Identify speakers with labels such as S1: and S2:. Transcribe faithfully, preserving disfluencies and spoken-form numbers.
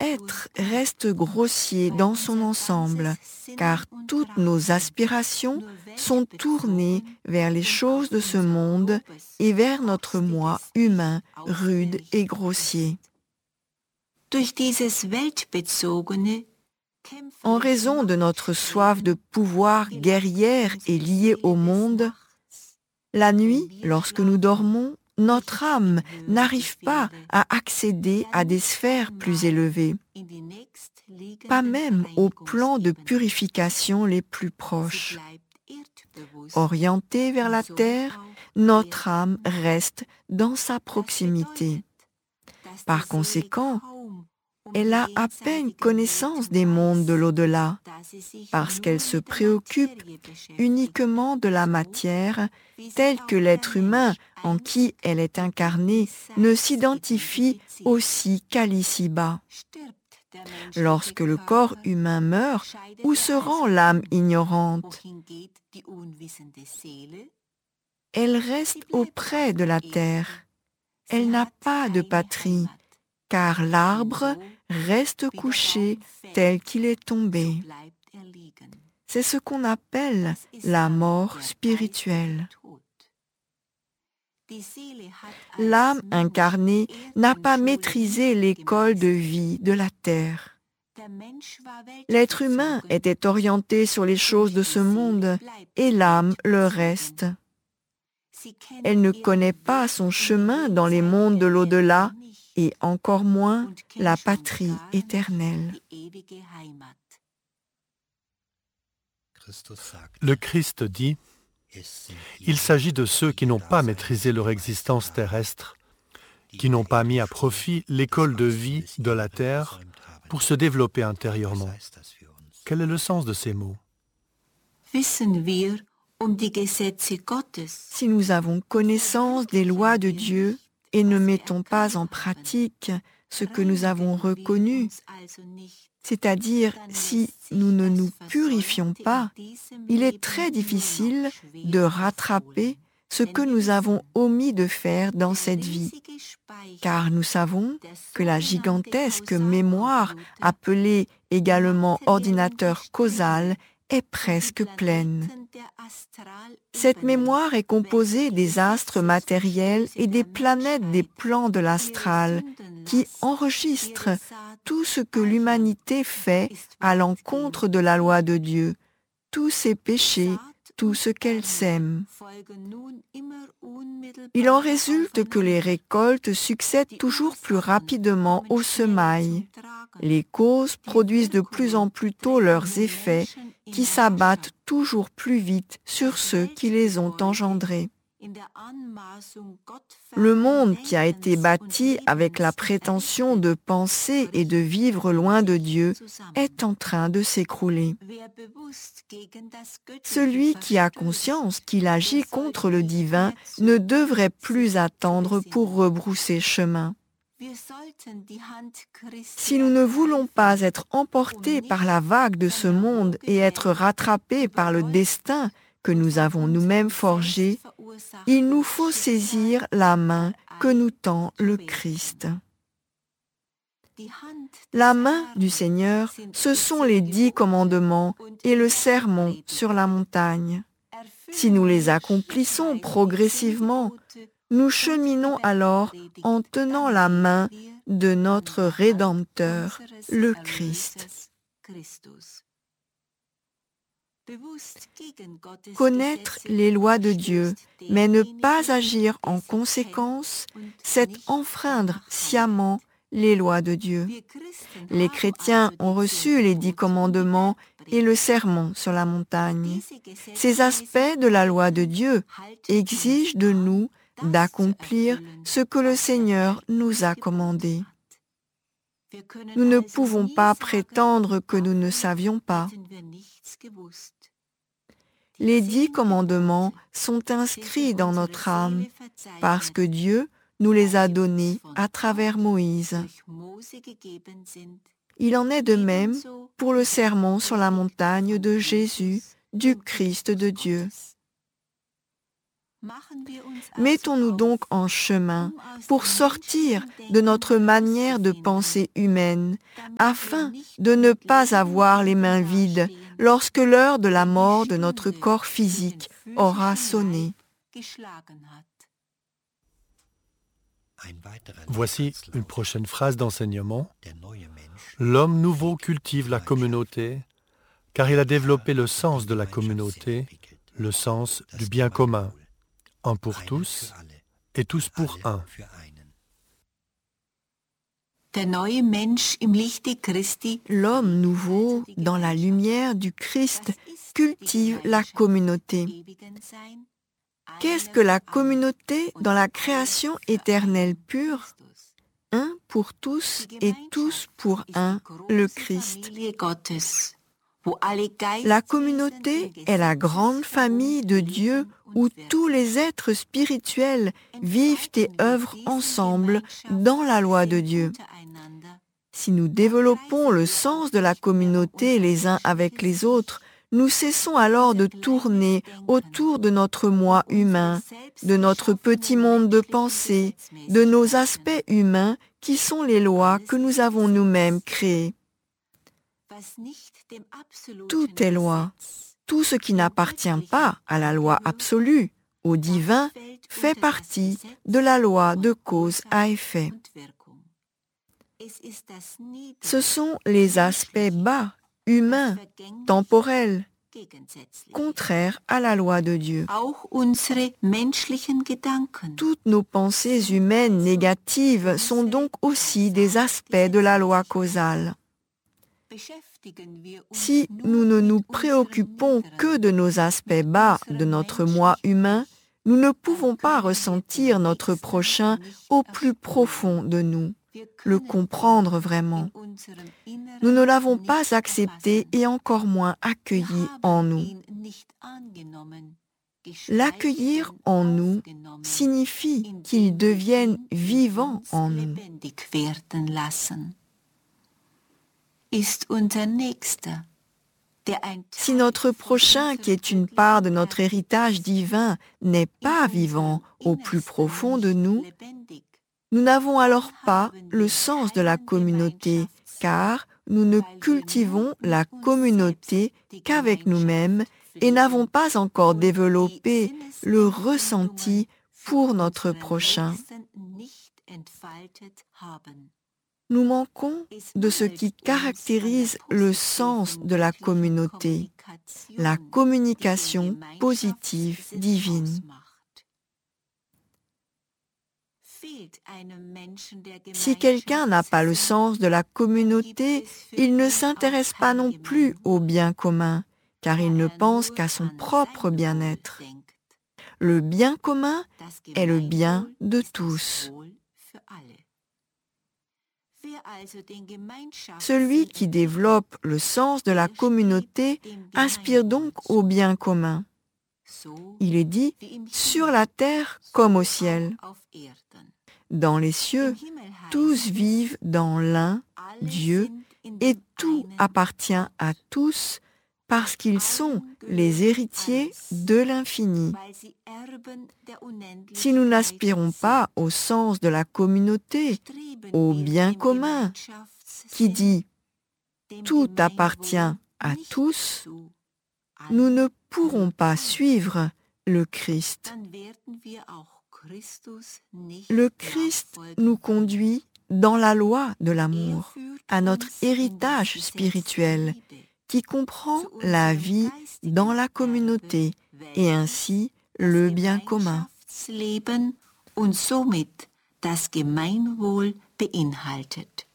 S1: être reste grossier dans son ensemble, car toutes nos aspirations sont tournées vers les choses de ce monde et vers notre moi humain, rude et grossier. En raison de notre soif de pouvoir guerrière et liée au monde, la nuit, lorsque nous dormons, notre âme n'arrive pas à accéder à des sphères plus élevées, pas même aux plans de purification les plus proches. Orientée vers la terre, notre âme reste dans sa proximité. Par conséquent, elle a à peine connaissance des mondes de l'au-delà, parce qu'elle se préoccupe uniquement de la matière, telle que l'être humain en qui elle est incarnée ne s'identifie aussi qu'à l'ici-bas. Lorsque le corps humain meurt, où se rend l'âme ignorante? Elle reste auprès de la terre. Elle n'a pas de patrie, car l'arbre reste couché tel qu'il est tombé. C'est ce qu'on appelle la mort spirituelle. L'âme incarnée n'a pas maîtrisé l'école de vie de la terre. L'être humain était orienté sur les choses de ce monde et l'âme le reste. Elle ne connaît pas son chemin dans les mondes de l'au-delà et encore moins la patrie éternelle.
S2: Le Christ dit: il s'agit de ceux qui n'ont pas maîtrisé leur existence terrestre, qui n'ont pas mis à profit l'école de vie de la terre pour se développer intérieurement. Quel est le sens de ces mots?
S1: Si nous avons connaissance des lois de Dieu et ne mettons pas en pratique ce que nous avons reconnu, c'est-à-dire si nous ne nous purifions pas, il est très difficile de rattraper ce que nous avons omis de faire dans cette vie, car nous savons que la gigantesque mémoire, appelée également ordinateur causal, est presque pleine. Cette mémoire est composée des astres matériels et des planètes des plans de l'astral qui enregistrent tout ce que l'humanité fait à l'encontre de la loi de Dieu, tous ses péchés, tout ce qu'elle sème. Il en résulte que les récoltes succèdent toujours plus rapidement aux semailles. Les causes produisent de plus en plus tôt leurs effets qui s'abattent toujours plus vite sur ceux qui les ont engendrés. Le monde qui a été bâti avec la prétention de penser et de vivre loin de Dieu est en train de s'écrouler. Celui qui a conscience qu'il agit contre le divin ne devrait plus attendre pour rebrousser chemin. Si nous ne voulons pas être emportés par la vague de ce monde et être rattrapés par le destin que nous avons nous-mêmes forgé, il nous faut saisir la main que nous tend le Christ. La main du Seigneur, ce sont les dix commandements et le sermon sur la montagne. Si nous les accomplissons progressivement, nous cheminons alors en tenant la main de notre Rédempteur, le Christ. Connaître les lois de Dieu, mais ne pas agir en conséquence, c'est enfreindre sciemment les lois de Dieu. Les chrétiens ont reçu les dix commandements et le sermon sur la montagne. Ces aspects de la loi de Dieu exigent de nous d'accomplir ce que le Seigneur nous a commandé. Nous ne pouvons pas prétendre que nous ne savions pas. Les dix commandements sont inscrits dans notre âme parce que Dieu nous les a donnés à travers Moïse. Il en est de même pour le sermon sur la montagne de Jésus, du Christ de Dieu. Mettons-nous donc en chemin pour sortir de notre manière de penser humaine, afin de ne pas avoir les mains vides lorsque l'heure de la mort de notre corps physique aura sonné.
S2: Voici une prochaine phrase d'enseignement. L'homme nouveau cultive la communauté, car il a développé le sens de la communauté, le sens du bien commun, un pour tous et tous pour un.
S1: L'homme nouveau, dans la lumière du Christ, cultive la communauté. Qu'est-ce que la communauté dans la création éternelle pure? Un pour tous et tous pour un, le Christ. La communauté est la grande famille de Dieu où tous les êtres spirituels vivent et œuvrent ensemble dans la loi de Dieu. Si nous développons le sens de la communauté les uns avec les autres, nous cessons alors de tourner autour de notre moi humain, de notre petit monde de pensée, de nos aspects humains qui sont les lois que nous avons nous-mêmes créées. Tout est loi. Tout ce qui n'appartient pas à la loi absolue, au divin, fait partie de la loi de cause à effet. Ce sont les aspects bas, humains, temporels, contraires à la loi de Dieu. Toutes nos pensées humaines négatives sont donc aussi des aspects de la loi causale. Si nous ne nous préoccupons que de nos aspects bas de notre moi humain, nous ne pouvons pas ressentir notre prochain au plus profond de nous, le comprendre vraiment. Nous ne l'avons pas accepté et encore moins accueilli en nous. L'accueillir en nous signifie qu'il devienne vivant en nous. Si notre prochain, qui est une part de notre héritage divin, n'est pas vivant au plus profond de nous, nous n'avons alors pas le sens de la communauté, car nous ne cultivons la communauté qu'avec nous-mêmes et n'avons pas encore développé le ressenti pour notre prochain. Nous manquons de ce qui caractérise le sens de la communauté, la communication positive divine. Si quelqu'un n'a pas le sens de la communauté, il ne s'intéresse pas non plus au bien commun, car il ne pense qu'à son propre bien-être. Le bien commun est le bien de tous. Celui qui développe le sens de la communauté aspire donc au bien commun. Il est dit « sur la terre comme au ciel ». Dans les cieux, tous vivent dans l'un, Dieu, et tout appartient à tous parce qu'ils sont les héritiers de l'infini. Si nous n'aspirons pas au sens de la communauté, au bien commun, qui dit « tout appartient à tous », nous ne pourrons pas suivre le Christ. Le Christ nous conduit dans la loi de l'amour, à notre héritage spirituel, qui comprend la vie dans la communauté et ainsi le bien commun.
S3: Und somit das Gemeinwohl beinhaltet.